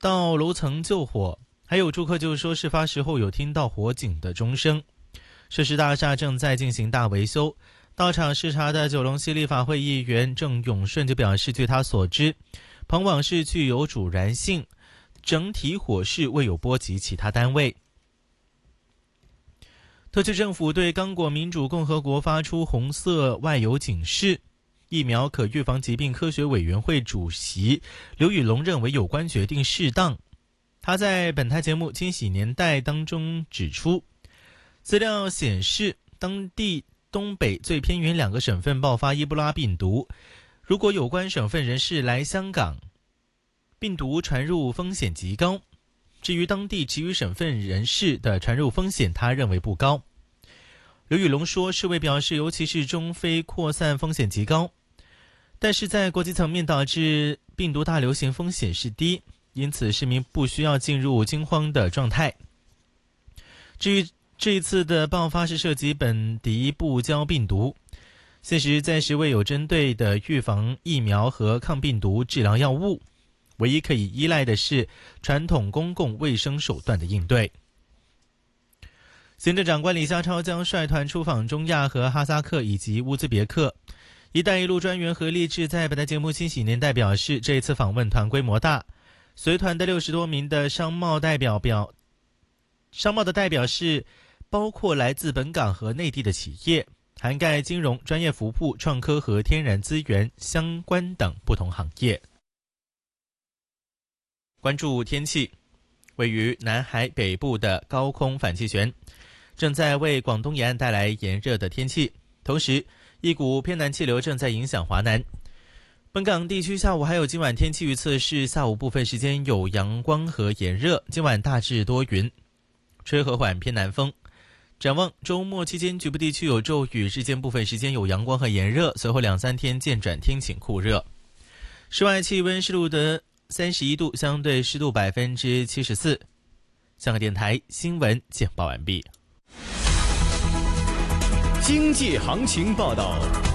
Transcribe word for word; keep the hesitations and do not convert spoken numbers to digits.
到楼层救火，还有住客就说事发时候有听到火警的钟声。涉事大厦正在进行大维修，到场视察的九龙西立法会议员郑永顺就表示，据他所知，棚网是具有主燃性，整体火势未有波及其他单位。特区政府对刚果民主共和国发出红色外游警示，疫苗可预防疾病科学委员会主席刘宇龙认为有关决定适当。他在本台节目《惊喜年代》当中指出，资料显示当地东北最偏远两个省份爆发伊波拉病毒，如果有关省份人士来香港，病毒传入风险极高。至于当地其余省份人士的传入风险，他认为不高。刘宇龙说，世卫表示尤其是中非扩散风险极高，但是在国际层面导致病毒大流行风险是低，因此市民不需要进入惊慌的状态。至于这一次的爆发是涉及本地不胶病毒，现时暂时未有针对的预防疫苗和抗病毒治疗药物，唯一可以依赖的是传统公共卫生手段的应对。行政长官李家超将率团出访中亚和哈萨克以及乌兹别克。一带一路专员何立志在本台节目《惊喜年代》表示，这一次访问团规模大，随团的六十多名的商贸代表表，商贸的代表是包括来自本港和内地的企业，涵盖金融、专业服务、创科和天然资源相关等不同行业。关注天气，位于南海北部的高空反气旋正在为广东沿岸带来炎热的天气，同时一股偏南气流正在影响华南。本港地区下午还有今晚天气预测是下午部分时间有阳光和炎热，今晚大致多云，吹和缓偏南风。展望周末期间局部地区有骤雨，日间部分时间有阳光和炎热，随后两三天渐转天晴酷热。室外气温是录得三十一度，相对湿度百分之七十四。香港电台新闻简报完毕。 经济行情报道。